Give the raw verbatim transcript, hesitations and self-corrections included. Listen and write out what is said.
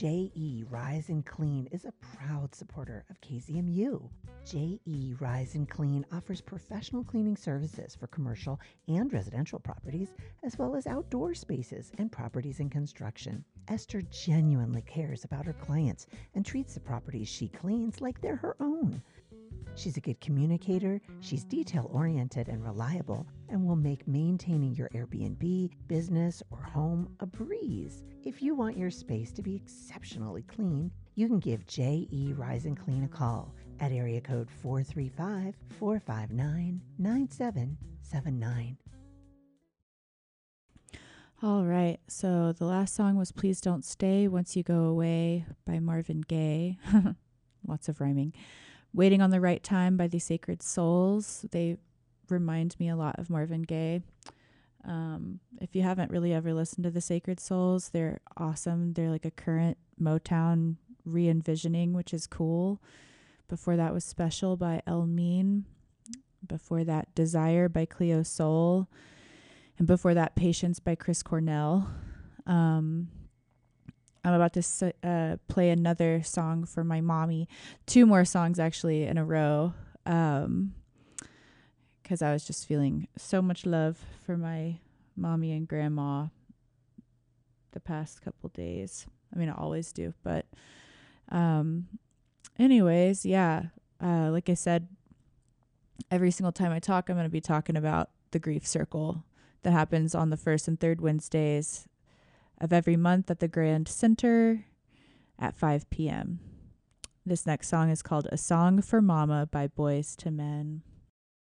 J E Rise and Clean is a proud supporter of K Z M U. J E Rise and Clean offers professional cleaning services for commercial and residential properties, as well as outdoor spaces and properties in construction. Esther genuinely cares about her clients and treats the properties she cleans like they're her own. She's a good communicator, she's detail-oriented and reliable, and will make maintaining your Airbnb, business, or home a breeze. If you want your space to be exceptionally clean, you can give J E Rise and Clean a call at area code four three five, four five nine, nine seven seven nine. All right, so the last song was Please Don't Stay Once You Go Away by Marvin Gaye. Lots of rhyming. Waiting on the Right Time by the Sacred Souls. They remind me a lot of Marvin Gaye. Um, if you haven't really ever listened to the Sacred Souls, they're awesome. They're like a current Motown re-envisioning, which is cool. Before that was Special by El Mean. Before that, Desire by Cleo Soul. And before that, Patience by Chris Cornell. Um, I'm about to uh, play another song for my mommy. Two more songs, actually, in a row. Um, because I was just feeling so much love for my mommy and grandma the past couple days. I mean, I always do. But um, anyways, yeah. Uh, like I said, every single time I talk, I'm going to be talking about the Grief Circle that happens on the first and third Wednesdays of every month at the Grand Center at five p.m. This next song is called A Song for Mama by Boys to Men.